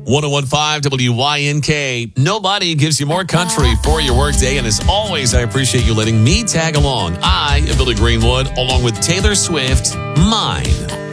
101.5 WYNK. Nobody gives you more country for your workday. And as always, I appreciate you letting me tag along. I am Billy Greenwood, along with Taylor Swift, Mine.